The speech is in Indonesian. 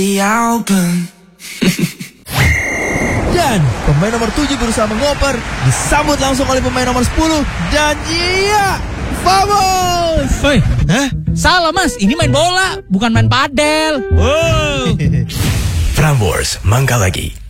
Dan pemain nomor 7 berusaha mengoper, disambut langsung oleh pemain nomor 10. Dan iya, vamos! Woi, salah mas, ini main bola, bukan main padel. Wow. Prambors, Mangga Lagi.